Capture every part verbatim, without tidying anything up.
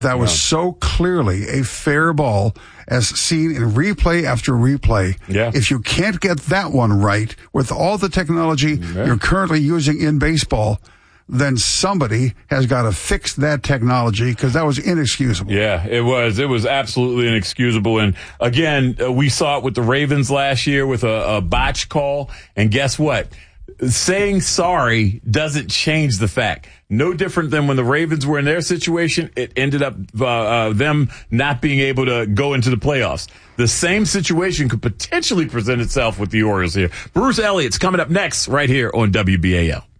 That was yeah. so clearly a fair ball as seen in replay after replay. Yeah. If you can't get that one right with all the technology yeah. you're currently using in baseball, then somebody has got to fix that technology because that was inexcusable. Yeah, it was. It was absolutely inexcusable. And again, uh, we saw it with the Ravens last year with a, a botch call. And guess what? Saying sorry doesn't change the fact. No different than when the Ravens were in their situation, it ended up uh, uh, them not being able to go into the playoffs. The same situation could potentially present itself with the Orioles here. Bruce Elliott's coming up next right here on W B A L.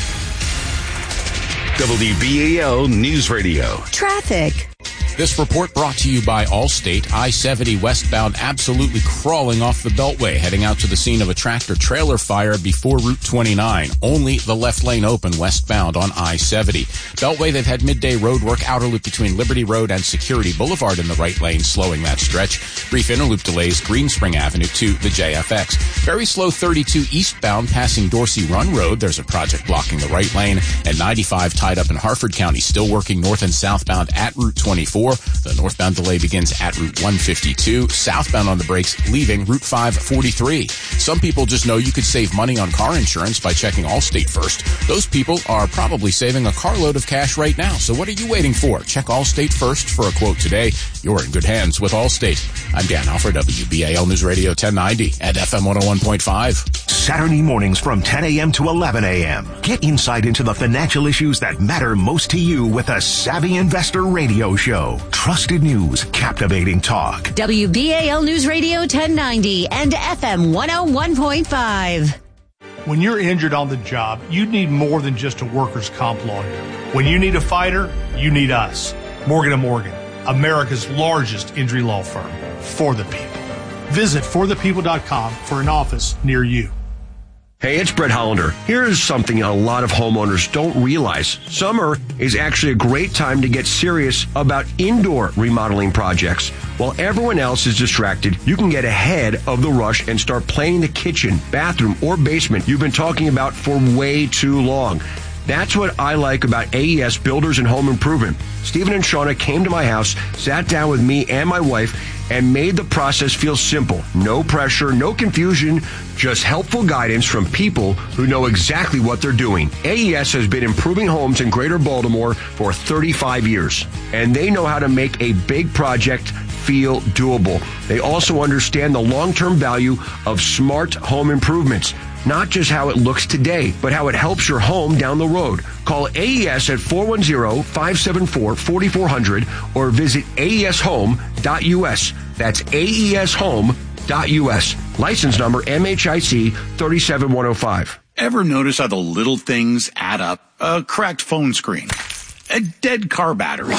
W B A L News Radio. Traffic. This report brought to you by Allstate. I seventy westbound absolutely crawling off the Beltway, heading out to the scene of a tractor-trailer fire before Route twenty-nine. Only the left lane open westbound on I seventy. Beltway, they've had midday road work, outer loop between Liberty Road and Security Boulevard in the right lane, slowing that stretch. Brief interloop delays, Greenspring Avenue to the J F X. Very slow thirty-two eastbound passing Dorsey Run Road. There's a project blocking the right lane. And ninety-five tied up in Harford County, still working north and southbound at Route twenty-four. The northbound delay begins at Route one fifty-two. Southbound on the brakes, leaving Route five forty-three. Some people just know you could save money on car insurance by checking Allstate first. Those people are probably saving a carload of cash right now. So what are you waiting for? Check Allstate first for a quote today. You're in good hands with Allstate. I'm Dan Alford, W B A L News Radio ten ninety at F M one oh one point five. Saturday mornings from ten a.m. to eleven a.m. Get insight into the financial issues that matter most to you with a Savvy Investor Radio Show. Trusted news, captivating talk. W B A L News Radio ten ninety and F M one oh one point five. When you're injured on the job, you need more than just a workers' comp lawyer. When you need a fighter, you need us. Morgan and Morgan, America's largest injury law firm. For the people. Visit for the people dot com for an office near you. Hey, it's Brett Hollander. Here's something a lot of homeowners don't realize. Summer is actually a great time to get serious about indoor remodeling projects. While everyone else is distracted, you can get ahead of the rush and start planning the kitchen, bathroom, or basement you've been talking about for way too long. That's what I like about A E S Builders and Home Improvement. Stephen and Shauna came to my house, sat down with me and my wife, and made the process feel simple. No pressure, no confusion, just helpful guidance from people who know exactly what they're doing. A E S has been improving homes in Greater Baltimore for thirty-five years, and they know how to make a big project feel doable. They also understand the long-term value of smart home improvements. Not just how it looks today, but how it helps your home down the road. Call A E S at four one zero, five seven four, four four zero zero or visit A E S home dot U S. That's A E S home dot U S. License number M H I C three seven one zero five. Ever notice how the little things add up? A cracked phone screen, a dead car battery,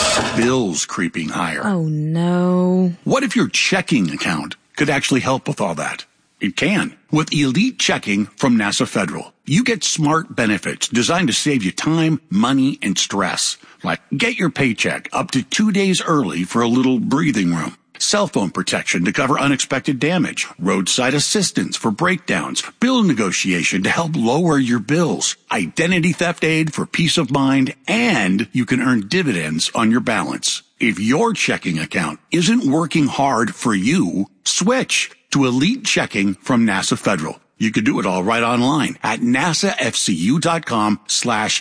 bills creeping higher. Oh, no. What if your checking account could actually help with all that? It can. With Elite Checking from NASA Federal, you get smart benefits designed to save you time, money, and stress. Like get your paycheck up to two days early for a little breathing room. Cell phone protection to cover unexpected damage. Roadside assistance for breakdowns. Bill negotiation to help lower your bills. Identity theft aid for peace of mind. And you can earn dividends on your balance. If your checking account isn't working hard for you, switch to Elite Checking from NASA Federal. You can do it all right online at nasafcu.com slash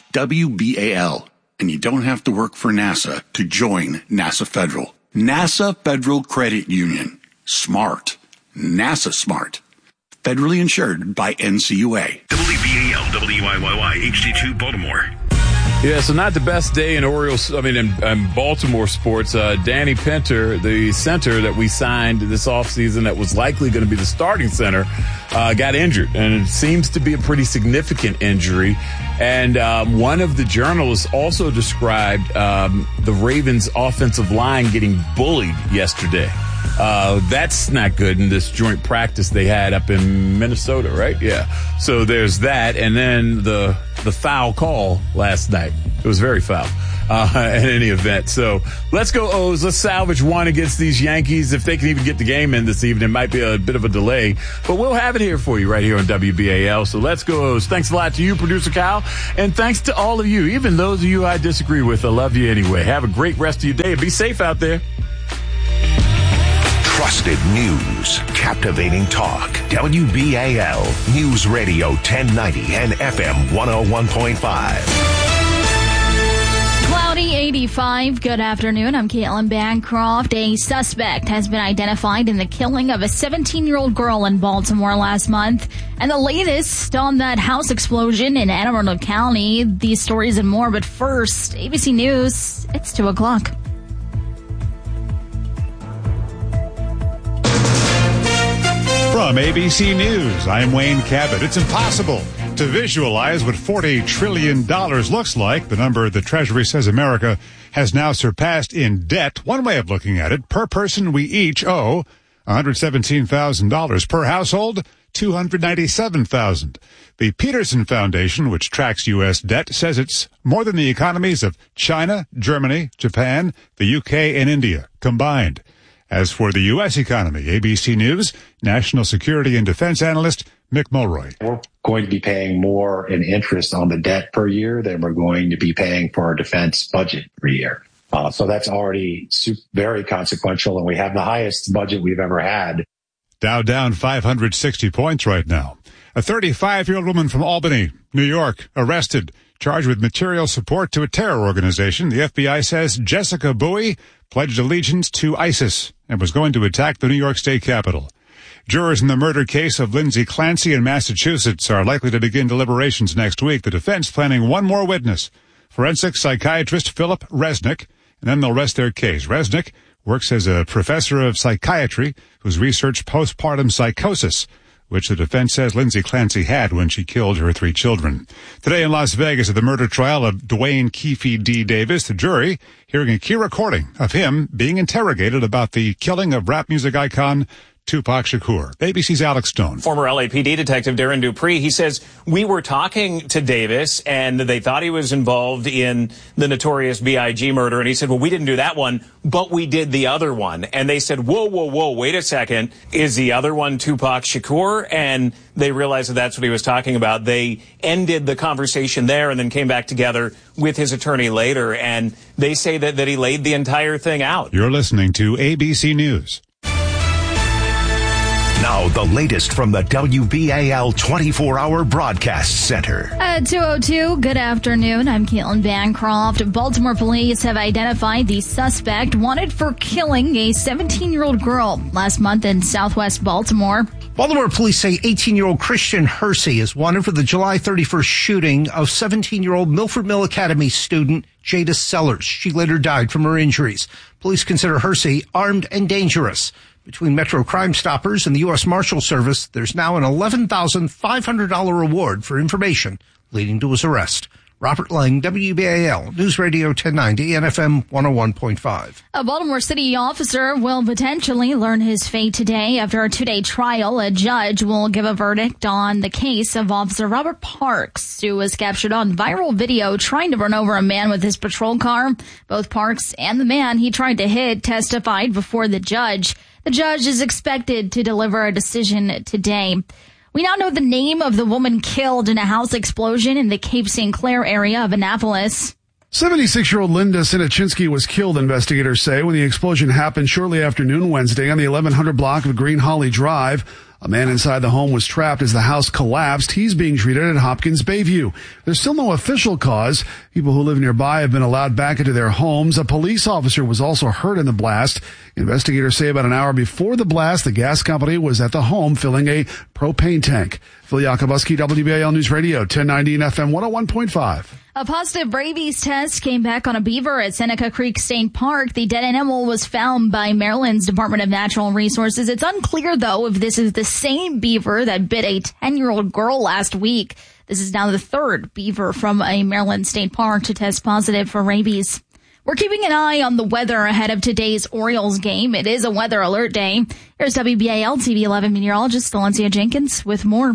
WBAL. And you don't have to work for NASA to join NASA Federal. NASA Federal Credit Union. Smart. NASA smart. Federally insured by N C U A. W B A L, W I Y Y, H D two Baltimore. Yeah, so not the best day in Orioles, I mean, in, in Baltimore sports. Uh, Danny Pinter, the center that we signed this offseason that was likely going to be the starting center, uh, got injured. And it seems to be a pretty significant injury. And um, one of the journalists also described um, the Ravens' offensive line getting bullied yesterday. Uh, that's not good in this joint practice they had up in Minnesota, right? Yeah. So there's that. And then the the foul call last night. It was very foul. uh, in any event. So let's go O's. Let's salvage one against these Yankees. If they can even get the game in this evening, it might be a bit of a delay, but we'll have it here for you right here on W B A L. So let's go O's. Thanks a lot to you, Producer Kyle, and thanks to all of you, even those of you I disagree with. I love you anyway. Have a great rest of your day and be safe out there. Trusted news, captivating talk. W B A L News Radio ten ninety and F M one oh one point five. Cloudy eighty-five. Good afternoon. I'm Caitlin Bancroft. A suspect has been identified in the killing of a seventeen-year-old girl in Baltimore last month. And the latest on that house explosion in Anne Arundel County. These stories and more. But first, A B C News. It's two o'clock. From A B C News, I'm Wayne Cabot. It's impossible to visualize what forty trillion dollars looks like, the number the Treasury says America has now surpassed in debt. One way of looking at it, per person we each owe one hundred seventeen thousand dollars. Per household, two hundred ninety-seven thousand dollars. The Peterson Foundation, which tracks U S debt, says it's more than the economies of China, Germany, Japan, the U K, and India combined. As for the U S economy, A B C News, national security and defense analyst Mick Mulroy. We're going to be paying more in interest on the debt per year than we're going to be paying for our defense budget per year. Uh, so that's already super, very consequential, and we have the highest budget we've ever had. Dow down five hundred sixty points right now. A thirty-five-year-old woman from Albany, New York, arrested, charged with material support to a terror organization. The F B I says Jessica Bowie pledged allegiance to ISIS and was going to attack the New York State Capitol. Jurors in the murder case of Lindsay Clancy in Massachusetts are likely to begin deliberations next week. The defense planning one more witness, forensic psychiatrist Philip Resnick, and then they'll rest their case. Resnick works as a professor of psychiatry who's researched postpartum psychosis, which the defense says Lindsay Clancy had when she killed her three children. Today in Las Vegas at the murder trial of Dwayne Keefe D. Davis, the jury hearing a key recording of him being interrogated about the killing of rap music icon Tupac Shakur. A B C's Alex Stone. Former L A P D detective Darren Dupree, he says, we were talking to Davis and they thought he was involved in the notorious B I G murder. And he said, well, we didn't do that one, but we did the other one. And they said, whoa, whoa, whoa, wait a second. Is the other one Tupac Shakur? And they realized that that's what he was talking about. They ended the conversation there and then came back together with his attorney later. And they say that, that he laid the entire thing out. You're listening to A B C News. Now, the latest from the W B A L twenty-four hour Broadcast Center. At two oh two, good afternoon. I'm Caitlin Bancroft. Baltimore police have identified the suspect wanted for killing a seventeen-year-old girl last month in southwest Baltimore. Baltimore police say eighteen-year-old Christian Hersey is wanted for the July thirty-first shooting of seventeen-year-old Milford Mill Academy student Jada Sellers. She later died from her injuries. Police consider Hersey armed and dangerous. Between Metro Crime Stoppers and the U S Marshal Service, there's now an eleven thousand five hundred dollars reward for information leading to his arrest. Robert Lang, W B A L, News Radio ten ninety and F M one oh one point five. A Baltimore City officer will potentially learn his fate today. After a two-day trial, a judge will give a verdict on the case of Officer Robert Parks, who was captured on viral video trying to run over a man with his patrol car. Both Parks and the man he tried to hit testified before the judge. The judge is expected to deliver a decision today. We now know the name of the woman killed in a house explosion in the Cape Saint Clair area of Annapolis. seventy-six-year-old Linda Sinachinsky was killed, investigators say, when the explosion happened shortly after noon Wednesday on the eleven hundred block of Green Holly Drive. A man inside the home was trapped as the house collapsed. He's being treated at Hopkins Bayview. There's still no official cause. People who live nearby have been allowed back into their homes. A police officer was also hurt in the blast. Investigators say about an hour before the blast, the gas company was at the home filling a propane tank. Phil Yakubuski, W B A L News Radio, ten ninety and F M one oh one point five. A positive rabies test came back on a beaver at Seneca Creek State Park. The dead animal was found by Maryland's Department of Natural Resources. It's unclear, though, if this is the same beaver that bit a ten-year-old girl last week. This is now the third beaver from a Maryland state park to test positive for rabies. We're keeping an eye on the weather ahead of today's Orioles game. It is a weather alert day. Here's W B A L T V eleven meteorologist Valencia Jenkins with more.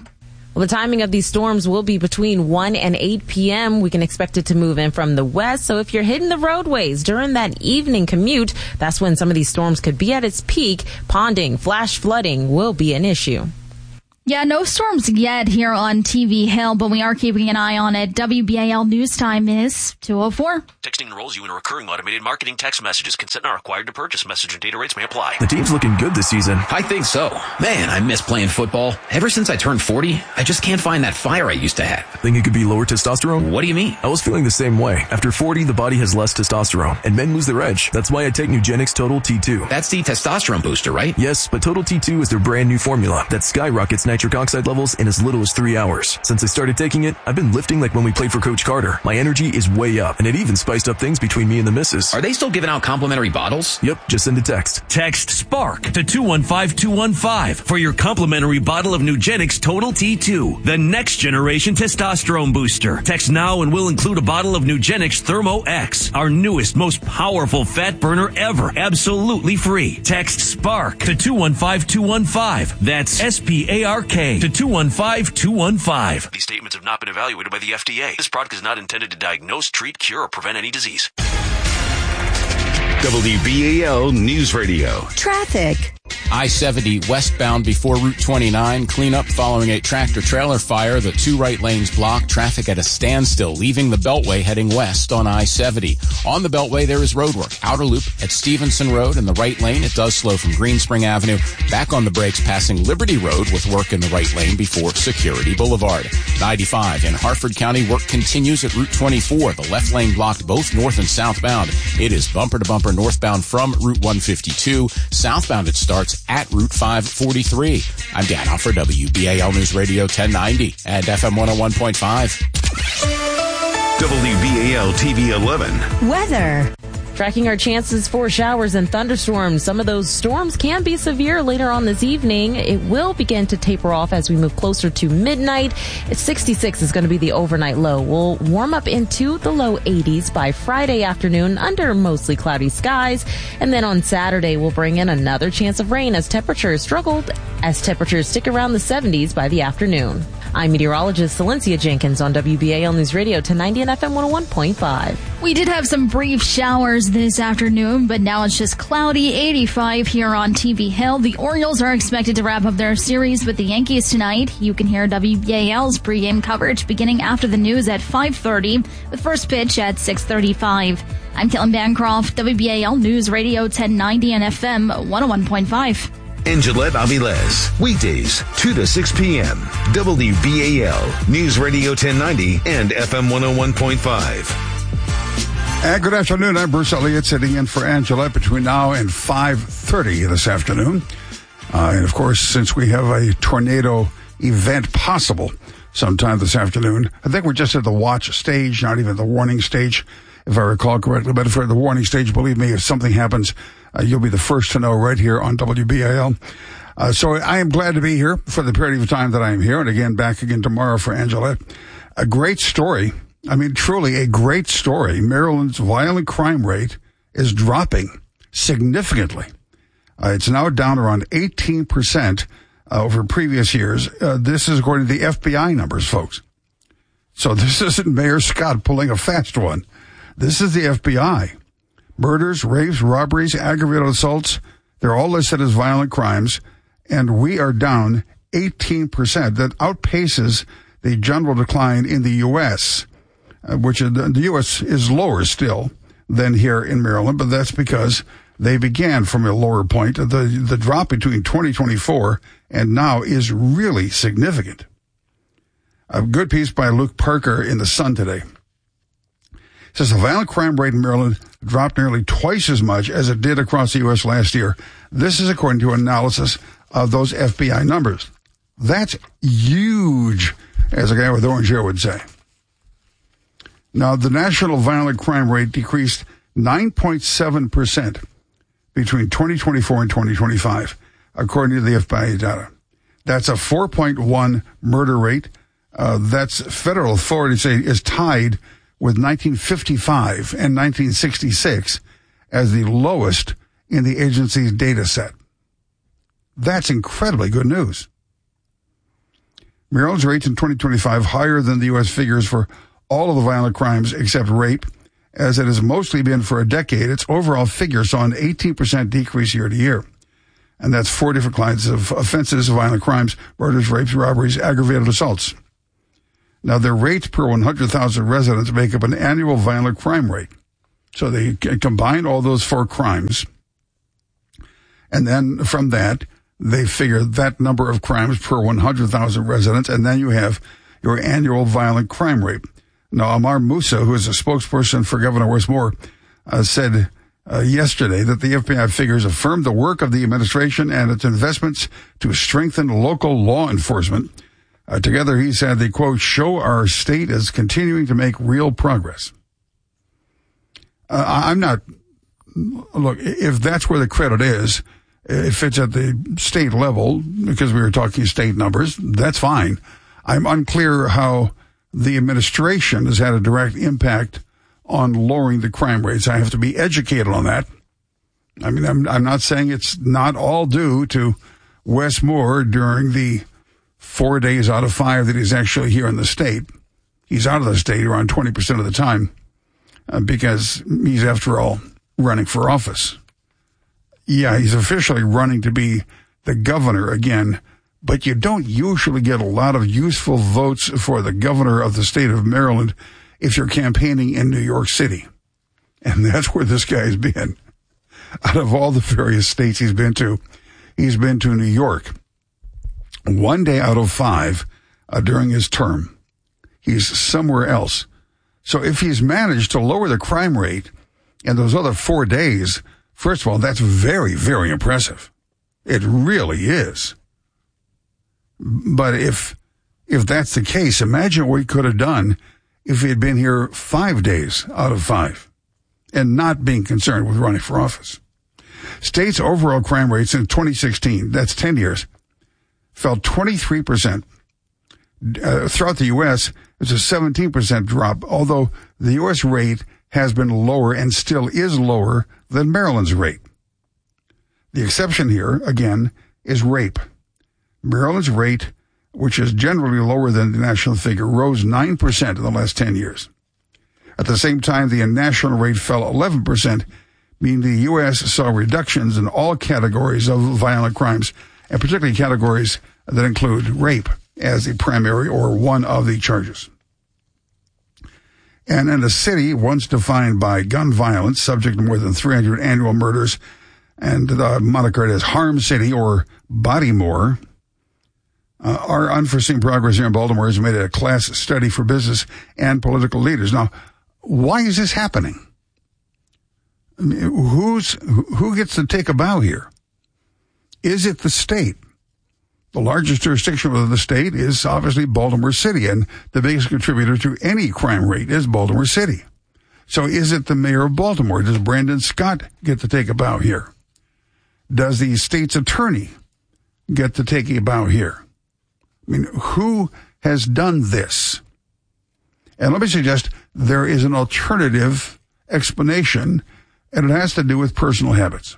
Well, the timing of these storms will be between one and eight p.m. We can expect it to move in from the west. So if you're hitting the roadways during that evening commute, that's when some of these storms could be at its peak. Ponding, flash flooding will be an issue. Yeah, no storms yet here on T V Hill, but we are keeping an eye on it. W B A L News Time is two oh four. Texting enrolls you in a recurring automated marketing text messages. Consent not required to purchase. Message and data rates may apply. The team's looking good this season. I think so. Man, I miss playing football. Ever since I turned forty, I just can't find that fire I used to have. Think it could be lower testosterone? What do you mean? I was feeling the same way. After forty, the body has less testosterone, and men lose their edge. That's why I take Nugenix Total T two. That's the testosterone booster, right? Yes, but Total T two is their brand new formula that skyrockets nitric oxide levels in as little as three hours. Since I started taking it, I've been lifting like when we played for Coach Carter. My energy is way up, and it even spiced up things between me and the missus. Are they still giving out complimentary bottles? Yep, just send a text. Text SPARK to two one five two one five for your complimentary bottle of Nugenix Total T two, the next generation testosterone booster. Text now and we'll include a bottle of Nugenix Thermo X, our newest, most powerful fat burner ever, absolutely free. Text SPARK to two one five two one five. That's S P A R K to two one five two one five. These statements have not been evaluated by the F D A. This product is not intended to diagnose, treat, cure, or prevent any disease. W B A L News Radio. Traffic. I seventy westbound before Route twenty-nine. Cleanup following a tractor-trailer fire. The two right lanes blocked. Traffic at a standstill, leaving the Beltway heading west on I seventy. On the Beltway, there is roadwork. Outer loop at Stevenson Road in the right lane. It does slow from Greenspring Avenue. Back on the brakes passing Liberty Road with work in the right lane before Security Boulevard. ninety-five in Harford County. Work continues at Route twenty-four. The left lane blocked both north and southbound. It is bumper-to-bumper northbound from Route one fifty-two. Southbound it starts at Route five forty-three. I'm Dan Huff for W B A L News Radio ten ninety and F M one oh one point five. W B A L T V eleven. Weather. Tracking our chances for showers and thunderstorms. Some of those storms can be severe later on this evening. It will begin to taper off as we move closer to midnight. It's sixty-six is going to be the overnight low. We'll warm up into the low eighties by Friday afternoon under mostly cloudy skies. And then on Saturday, we'll bring in another chance of rain as temperatures struggled, as temperatures stick around the seventies by the afternoon. I'm meteorologist Celencia Jenkins on W B A L News Radio ten ninety and F M one oh one point five. We did have some brief showers this afternoon, but now it's just cloudy. eighty-five here on T V Hill. The Orioles are expected to wrap up their series with the Yankees tonight. You can hear W B A L's pregame coverage beginning after the news at five thirty, with first pitch at six thirty-five. I'm Caitlin Bancroft, W B A L News Radio ten ninety and F M one oh one point five. Angelette Avilés, weekdays, two to six p.m. W B A L News Radio ten ninety and F M one oh one point five. And good afternoon. I'm Bruce Elliott sitting in for Angelette between now and five thirty this afternoon. Uh, and, of course, since we have a tornado event possible sometime this afternoon, I think we're just at the watch stage, not even the warning stage, if I recall correctly. But for the warning stage, believe me, if something happens, uh, you'll be the first to know right here on W B A L. Uh, so I am glad to be here for the period of time that I am here. And, again, back again tomorrow for Angelette. A great story. I mean, truly a great story. Maryland's violent crime rate is dropping significantly. Uh, it's now down around eighteen percent uh, over previous years. Uh, this is according to the F B I numbers, folks. So this isn't Mayor Scott pulling a fast one. This is the F B I. Murders, rapes, robberies, aggravated assaults, they're all listed as violent crimes, and we are down eighteen percent. That outpaces the general decline in the U S, uh, which is, the U S is lower still than here in Maryland, but that's because they began from a lower point. The, the drop between twenty twenty-four and now is really significant. A good piece by Luke Parker in The Sun today. It says the violent crime rate in Maryland dropped nearly twice as much as it did across the U S last year. This is according to analysis of those F B I numbers. That's huge, as a guy with orange hair would say. Now, the national violent crime rate decreased nine point seven percent between twenty twenty-four and twenty twenty-five, according to the F B I data. That's a four point one murder rate. Uh, that's federal authorities say is tied with nineteen fifty-five and nineteen sixty-six as the lowest in the agency's data set. That's incredibly good news. Maryland's rates in twenty twenty-five higher than the U S figures for all of the violent crimes except rape, as it has mostly been for a decade. Its overall figure saw an eighteen percent decrease year to year. And that's four different kinds of offenses, violent crimes, murders, rapes, robberies, aggravated assaults. Now, their rates per one hundred thousand residents make up an annual violent crime rate. So they combine all those four crimes. And then from that, they figure that number of crimes per one hundred thousand residents. And then you have your annual violent crime rate. Now, Amar Moussa, who is a spokesperson for Governor Wes Moore, uh, said uh, yesterday that the F B I figures affirmed the work of the administration and its investments to strengthen local law enforcement. Uh, together, he said, they, quote, show our state is continuing to make real progress. Uh, I'm not, look, if that's where the credit is, if it's at the state level, because we were talking state numbers, that's fine. I'm unclear how the administration has had a direct impact on lowering the crime rates. I have to be educated on that. I mean, I'm, I'm not saying it's not all due to Wes Moore during the four days out of five that he's actually here in the state. He's out of the state around twenty percent of the time uh, because he's, after all, running for office. Yeah, he's officially running to be the governor again, but you don't usually get a lot of useful votes for the governor of the state of Maryland if you're campaigning in New York City. And that's where this guy's been. Out of all the various states he's been to, he's been to New York. One day out of five uh, during his term, he's somewhere else. So if he's managed to lower the crime rate in those other four days, first of all, that's very, very impressive. It really is. But if if that's the case, imagine what he could have done if he had been here five days out of five and not being concerned with running for office. States' overall crime rates in twenty sixteen, that's ten years, fell twenty-three percent. Uh, throughout the U S, it's a seventeen percent drop, although the U S rate has been lower and still is lower than Maryland's rate. The exception here, again, is rape. Maryland's rate, which is generally lower than the national figure, rose nine percent in the last ten years. At the same time, the national rate fell eleven percent, meaning the U S saw reductions in all categories of violent crimes, and particularly categories that include rape as the primary or one of the charges. And in a city once defined by gun violence, subject to more than three hundred annual murders, and the moniker as Harm City or Bodymore, uh, our unforeseen progress here in Baltimore has made it a class study for business and political leaders. Now, why is this happening? I mean, who's who gets to take a bow here? Is it the state? The largest jurisdiction of the state is obviously Baltimore City, and the biggest contributor to any crime rate is Baltimore City. So is it the mayor of Baltimore? Does Brandon Scott get to take a bow here? Does the state's attorney get to take a bow here? I mean, who has done this? And let me suggest there is an alternative explanation, and it has to do with personal habits.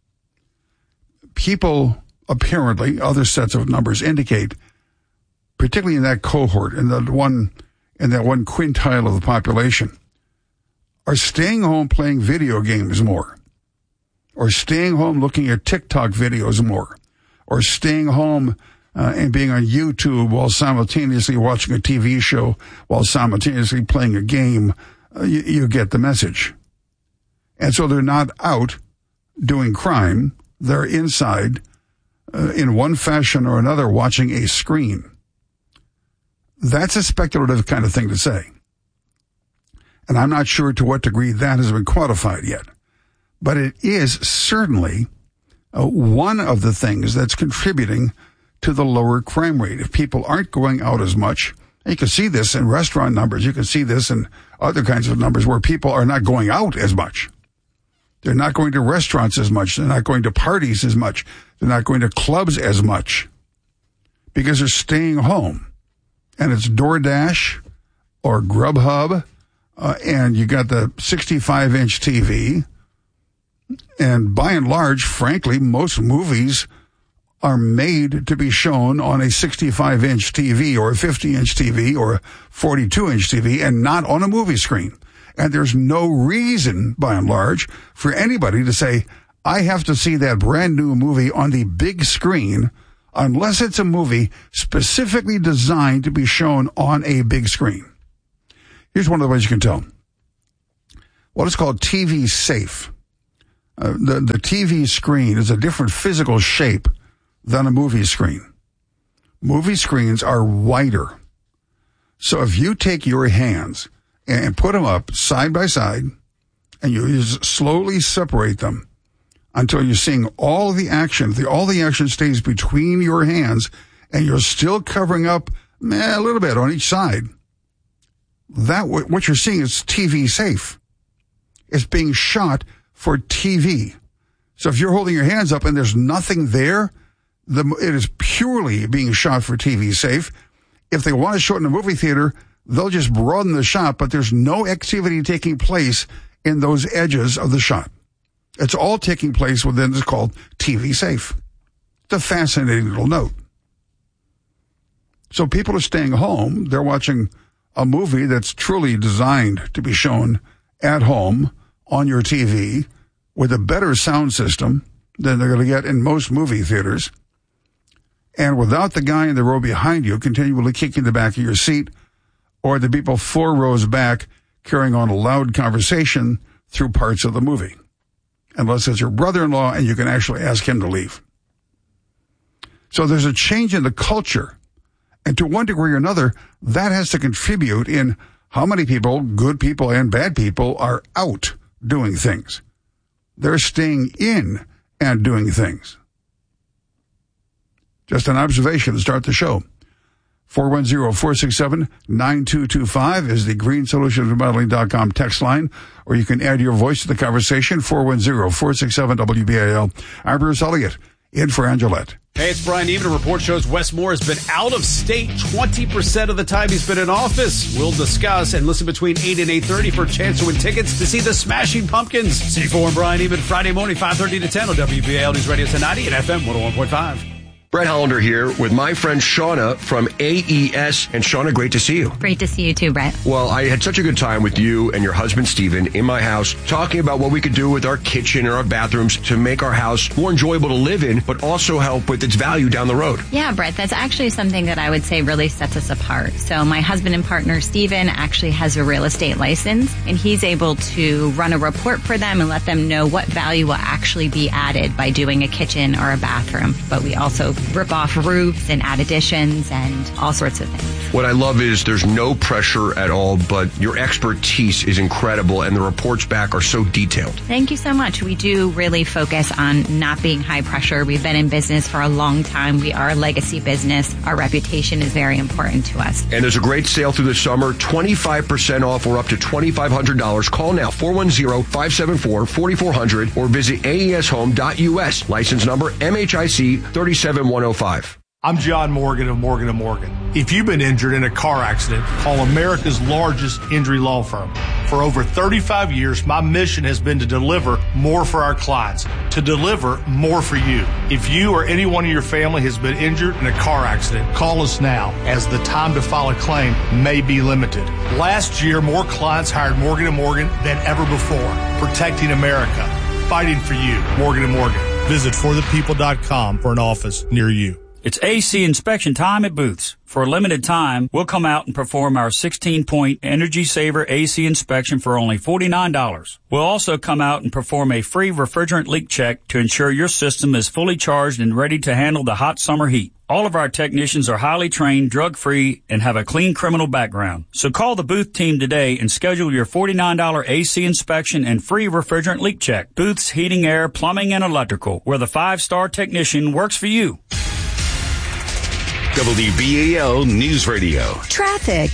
People, apparently, other sets of numbers indicate, particularly in that cohort, in that one, in that one quintile of the population, are staying home playing video games more, or staying home looking at TikTok videos more, or staying home uh, and being on YouTube while simultaneously watching a T V show, while simultaneously playing a game. Uh, you, you get the message. And so they're not out doing crime. They're inside, uh, in one fashion or another, watching a screen. That's a speculative kind of thing to say. And I'm not sure to what degree that has been quantified yet. But it is certainly uh, one of the things that's contributing to the lower crime rate. If people aren't going out as much, you can see this in restaurant numbers, you can see this in other kinds of numbers where people are not going out as much. They're not going to restaurants as much. They're not going to parties as much. They're not going to clubs as much because they're staying home. And it's DoorDash or Grubhub, uh, and you got the sixty-five inch T V. And by and large, frankly, most movies are made to be shown on a sixty-five inch T V or a fifty inch T V or a forty-two inch T V and not on a movie screen. And there's no reason, by and large, for anybody to say, I have to see that brand new movie on the big screen unless it's a movie specifically designed to be shown on a big screen. Here's one of the ways you can tell. What is called T V safe. Uh, the, the T V screen is a different physical shape than a movie screen. Movie screens are wider. So if you take your hands and put them up side by side and you just slowly separate them until you're seeing all the action, the, all the action stays between your hands and you're still covering up eh, a little bit on each side, that what you're seeing is T V safe. It's being shot for T V. So if you're holding your hands up and there's nothing there, the, it is purely being shot for T V safe. If they want to show it in a movie theater, they'll just broaden the shot, but there's no activity taking place in those edges of the shot. It's all taking place within what's called T V safe. It's a fascinating little note. So people are staying home. They're watching a movie that's truly designed to be shown at home on your T V with a better sound system than they're going to get in most movie theaters, and without the guy in the row behind you continually kicking the back of your seat, or the people four rows back carrying on a loud conversation through parts of the movie, unless it's your brother-in-law and you can actually ask him to leave. So there's a change in the culture, and to one degree or another, that has to contribute in how many people, good people and bad people, are out doing things. They're staying in and doing things. Just an observation to start the show. four one zero, four six seven, nine two two five is the green solutions remodeling dot com text line, or you can add your voice to the conversation, four one zero, four six seven, W B A L. I'm Bruce Elliott, in for Angelette. Hey, it's Brian Even. A report shows Wes Moore has been out of state twenty percent of the time he's been in office. We'll discuss and listen between eight and eight thirty for a chance to win tickets to see the Smashing Pumpkins. C four and Brian Even, Friday morning, five thirty to ten on W B A L News Radio ten ninety and F M one oh one point five. Brett Hollander here with my friend Shauna from A E S. And Shauna, great to see you. Great to see you too, Brett. Well, I had such a good time with you and your husband, Steven, in my house, talking about what we could do with our kitchen and our bathrooms to make our house more enjoyable to live in, but also help with its value down the road. Yeah, Brett, that's actually something that I would say really sets us apart. So my husband and partner, Steven, actually has a real estate license, and he's able to run a report for them and let them know what value will actually be added by doing a kitchen or a bathroom. But we also rip off roofs and add additions and all sorts of things. What I love is there's no pressure at all, but your expertise is incredible, and the reports back are so detailed. Thank you so much. We do really focus on not being high pressure. We've been in business for a long time. We are a legacy business. Our reputation is very important to us. And there's a great sale through the summer, twenty-five percent off or up to twenty-five hundred dollars. Call now, four one zero, five seven four, four four zero zero, or visit A E S home dot U S. License number M H I C three seven one zero five. I'm John Morgan of Morgan and Morgan. If you've been injured in a car accident, call America's largest injury law firm. For over thirty-five years, my mission has been to deliver more for our clients, to deliver more for you. If you or anyone in your family has been injured in a car accident, call us now, as the time to file a claim may be limited. Last year, more clients hired Morgan and Morgan than ever before, protecting America, fighting for you. Morgan and Morgan. Visit for the people dot com for an office near you. It's A C inspection time at Booth's. For a limited time, we'll come out and perform our sixteen-point Energy Saver A C inspection for only forty-nine dollars. We'll also come out and perform a free refrigerant leak check to ensure your system is fully charged and ready to handle the hot summer heat. All of our technicians are highly trained, drug-free, and have a clean criminal background. So call the Booth team today and schedule your forty-nine dollars A C inspection and free refrigerant leak check. Booth's Heating, Air, Plumbing, and Electrical, where the five-star technician works for you. W B A L News Radio. Traffic.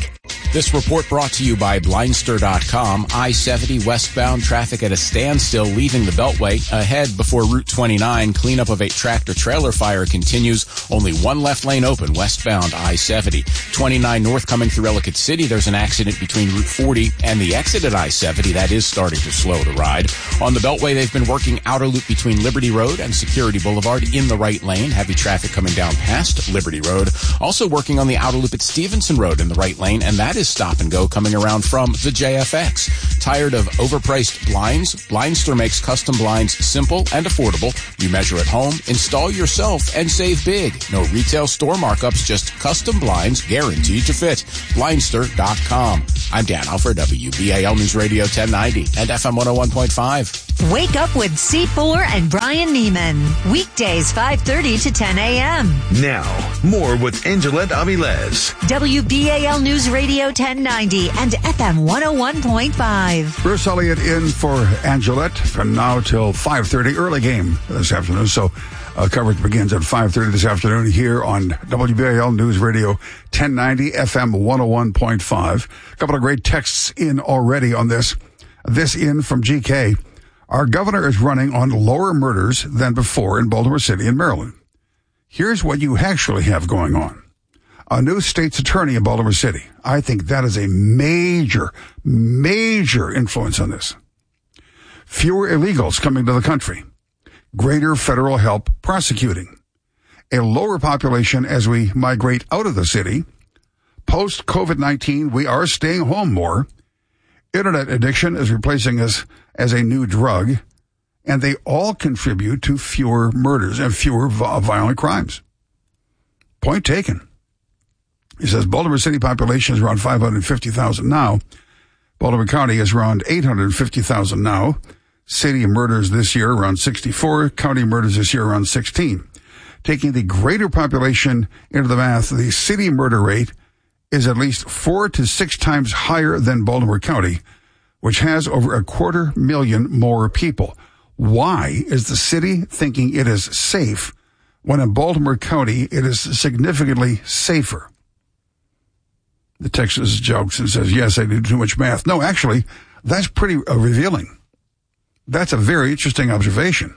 This report brought to you by Blindster dot com. I seventy westbound traffic at a standstill leaving the Beltway. Ahead before Route twenty-nine, cleanup of a tractor-trailer fire continues. Only one left lane open westbound I seventy. twenty-nine north coming through Ellicott City. There's an accident between Route forty and the exit at I seventy. That is starting to slow the ride. On the Beltway, they've been working outer loop between Liberty Road and Security Boulevard in the right lane. Heavy traffic coming down past Liberty Road. Also working on the outer loop at Stevenson Road in the right lane, and that is stop and go coming around from the J F X. Tired of overpriced blinds? Blindster makes custom blinds simple and affordable. You measure at home, install yourself, and save big. No retail store markups, just custom blinds guaranteed to fit. Blindster dot com. I'm Dan Alford, W B A L News Radio ten ninety and F M one oh one point five. Wake up with C four and Brian Neiman. Weekdays five thirty to ten a.m. Now, more with Angelette Avilés. W B A L News Radio ten ninety and F M one oh one point five. Bruce Elliott in for Angelette from now till five thirty. Early game this afternoon, so uh, coverage begins at five thirty this afternoon here on W B A L News Radio ten ninety, F M one oh one point five. A couple of great texts in already on this. This in from G K. Our governor is running on lower murders than before in Baltimore City and Maryland. Here's what you actually have going on. A new state's attorney in Baltimore City. I think that is a major, major influence on this. Fewer illegals coming to the country. Greater federal help prosecuting. A lower population as we migrate out of the city. Post-COVID nineteen, we are staying home more. Internet addiction is replacing us as a new drug, and they all contribute to fewer murders and fewer violent crimes. Point taken. He says Baltimore City population is around five hundred fifty thousand now. Baltimore County is around eight hundred fifty thousand now. City murders this year around sixty-four. County murders this year around sixteen. Taking the greater population into the math, the city murder rate is at least four to six times higher than Baltimore County, which has over a quarter million more people. Why is the city thinking it is safe when in Baltimore County it is significantly safer? The Texas jokes and says, yes, I do too much math. No, actually, that's pretty uh, revealing. That's a very interesting observation.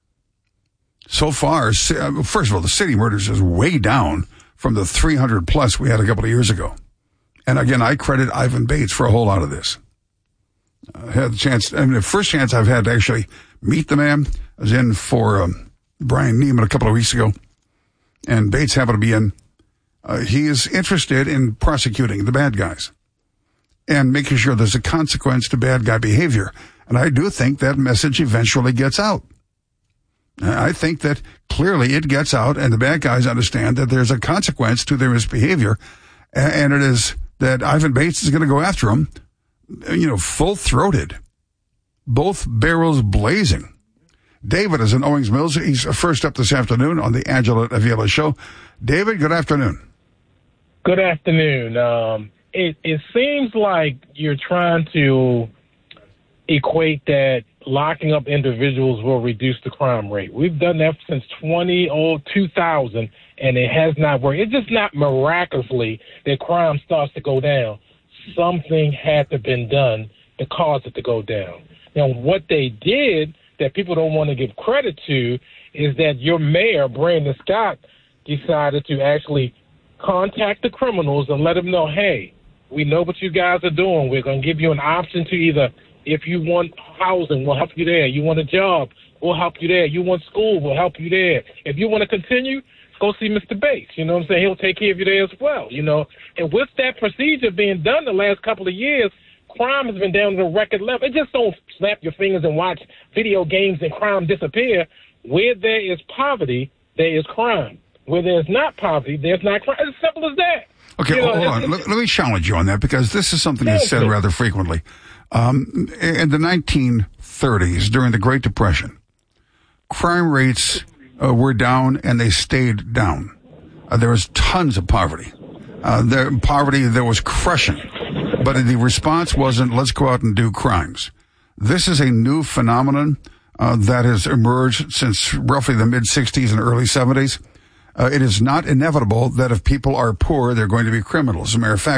So far, first of all, the city murders is way down from the three hundred plus we had a couple of years ago. And again, I credit Ivan Bates for a whole lot of this. I had the chance, I mean, the first chance I've had to actually meet the man. I was in for um, Brian Neiman a couple of weeks ago, and Bates happened to be in. Uh, he is interested in prosecuting the bad guys and making sure there's a consequence to bad guy behavior. And I do think that message eventually gets out. I think that clearly it gets out and the bad guys understand that there's a consequence to their misbehavior. And it is that Ivan Bates is going to go after them, you know, full-throated, both barrels blazing. David is in Owings Mills. He's first up this afternoon on the Angelette Avilés Show. David, good afternoon. Good afternoon. Um, it, it seems like you're trying to equate that locking up individuals will reduce the crime rate. We've done that since twenty or two thousand, and it has not worked. It's just not miraculously that crime starts to go down. Something had to have been done to cause it to go down. Now, what they did that people don't want to give credit to is that your mayor, Brandon Scott, decided to actually contact the criminals and let them know, hey, we know what you guys are doing. We're going to give you an option to either, if you want housing, we'll help you there. You want a job, we'll help you there. You want school, we'll help you there. If you want to continue, go see Mister Bates. You know what I'm saying? He'll take care of you there as well, you know. And with that procedure being done the last couple of years, crime has been down to a record level. It just don't snap your fingers and watch video games and crime disappear. Where there is poverty, there is crime. Where there's not poverty, there's not crime. It's as simple as that. Okay, you know, hold on. Let, let me challenge you on that, because this is something that's said rather frequently. Um, in the nineteen thirties, during the Great Depression, crime rates uh, were down and they stayed down. Uh, there was tons of poverty. Uh, the poverty that was crushing. But the response wasn't, let's go out and do crimes. This is a new phenomenon uh, that has emerged since roughly the mid-sixties and early seventies. Uh, it is not inevitable that if people are poor, they're going to be criminals. As a matter of fact,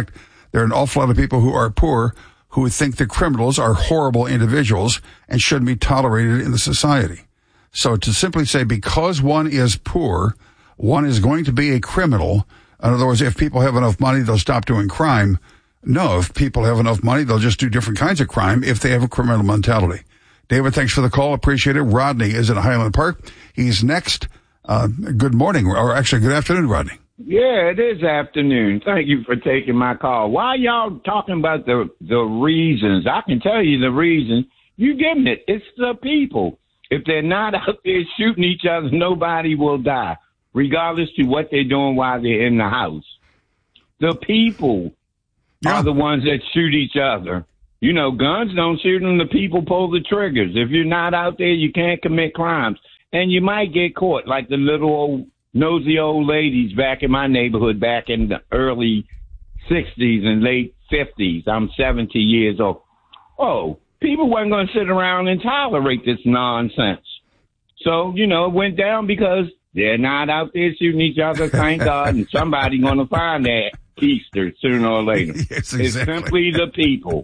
there are an awful lot of people who are poor who think the criminals are horrible individuals and shouldn't be tolerated in the society. So to simply say because one is poor, one is going to be a criminal, in other words, if people have enough money, they'll stop doing crime. No, if people have enough money, they'll just do different kinds of crime if they have a criminal mentality. David, thanks for the call. Appreciate it. Rodney is in Highland Park. He's next. Uh, good morning, or actually good afternoon, Rodney. Yeah, it is afternoon. Thank you for taking my call. Why y'all talking about the the reasons? I can tell you the reason. You getting it. It's the people. If they're not out there shooting each other, nobody will die, regardless to what they're doing while they're in the house. The people yeah. are the ones that shoot each other. You know, guns don't shoot them. The people pull the triggers. If you're not out there, you can't commit crimes. And you might get caught, like the little old nosy old ladies back in my neighborhood back in the early sixties and late fifties. I'm seventy years old. Oh, people weren't going to sit around and tolerate this nonsense. So, you know, it went down because they're not out there shooting each other, thank God, and somebody's going to find that keister sooner or later. Yes, exactly. It's simply the people.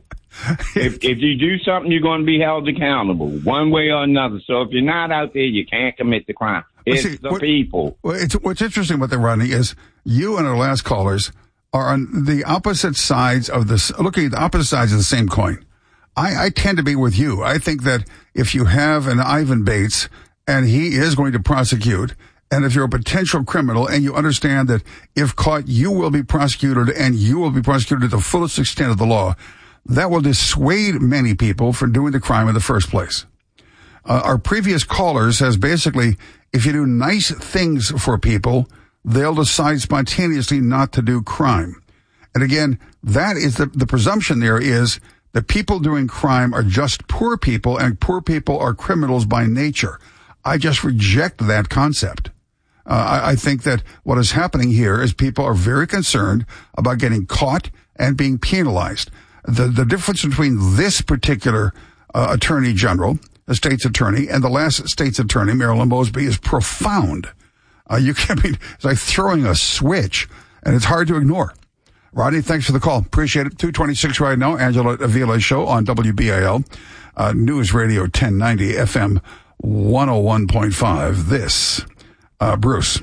if if you do something, you're going to be held accountable one way or another. So if you're not out there, you can't commit the crime. It's see, the what, people. Well, it's, what's interesting about the Rodney is you and our last callers are on the opposite sides of this, looking at the opposite sides of the same coin. I, I tend to be with you. I think that if you have an Ivan Bates and he is going to prosecute, and if you're a potential criminal and you understand that if caught, you will be prosecuted and you will be prosecuted to the fullest extent of the law, that will dissuade many people from doing the crime in the first place. Uh, our previous callers has basically, if you do nice things for people, they'll decide spontaneously not to do crime. And again, that is the, the presumption there is that people doing crime are just poor people and poor people are criminals by nature. I just reject that concept. Uh, I, I think that what is happening here is people are very concerned about getting caught and being penalized. The, the difference between this particular uh, attorney general, the state's attorney, and the last state's attorney, Marilyn Mosby, is profound. Uh, you can't be, it's like throwing a switch, and it's hard to ignore. Rodney, thanks for the call. Appreciate it. two twenty-six right now, Angela Avila Show on W B I L, uh, News Radio ten ninety, F M one oh one point five. This, uh, Bruce.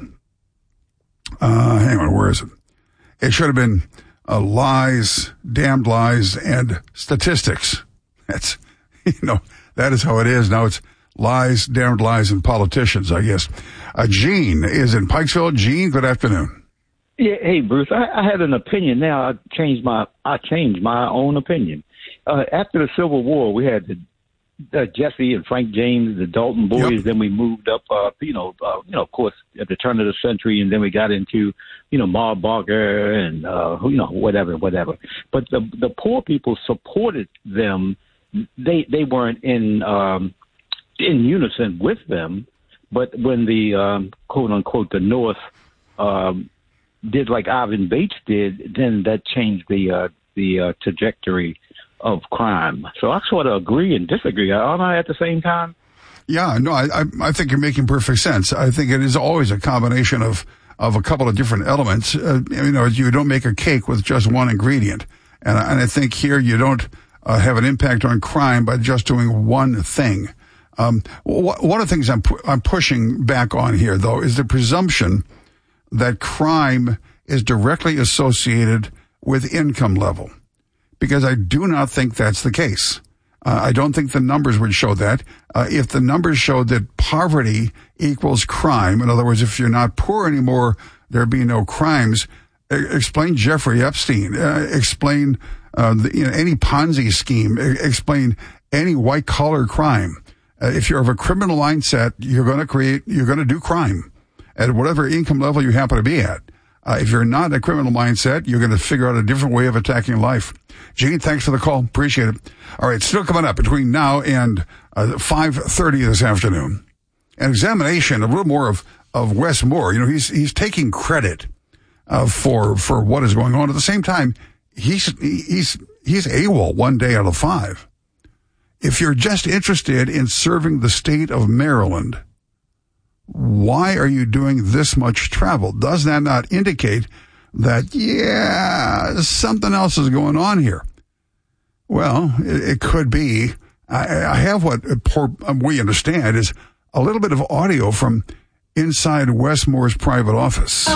Uh, hang on, where is it? It should have been uh, lies, damned lies, and statistics. That's, you know, that is how it is. Now it's lies, damned lies, and politicians, I guess. Uh, Gene is in Pikesville. Gene, good afternoon. Yeah, hey Bruce, I, I had an opinion. Now I changed my I changed my own opinion. Uh, after the Civil War, we had the, uh, Jesse and Frank James, the Dalton boys. Yep. Then we moved up, uh, you know, uh, you know, of course, at the turn of the century, and then we got into, you know, Ma Barker and uh, you know, whatever, whatever. But the the poor people supported them. They they weren't in um, in unison with them. But when the um, quote unquote the North um, did like Ivan Bates did, then that changed the uh, the uh, trajectory of crime. So I sort of agree and disagree. Aren't I at the same time? Yeah, no, I, I I think you're making perfect sense. I think it is always a combination of of a couple of different elements. Uh, you know, you don't make a cake with just one ingredient, and and I think here you don't uh, have an impact on crime by just doing one thing. Um, wh- one of the things I'm pu- I'm pushing back on here, though, is the presumption that crime is directly associated with income level, because I do not think that's the case. Uh, I don't think the numbers would show that. Uh, if the numbers showed that poverty equals crime, in other words, if you're not poor anymore, there'd be no crimes. Uh, explain Jeffrey Epstein. Uh, explain uh, the, you know, any Ponzi scheme. Uh, explain any white collar crime. Uh, if you're of a criminal mindset, you're going to create, you're going to do crime at whatever income level you happen to be at. Uh, if you're not in a criminal mindset, you're going to figure out a different way of attacking life. Gene, thanks for the call. Appreciate it. All right, still coming up between now and uh, five thirty this afternoon. An examination, a little more of, of Wes Moore. You know, he's he's taking credit uh, for for what is going on. At the same time, he's he's he's AWOL one day out of five. If you're just interested in serving the state of Maryland, why are you doing this much travel? Does that not indicate that, yeah, something else is going on here. Well, it, it could be. I, I have what poor, we understand is a little bit of audio from inside Wes Moore's private office.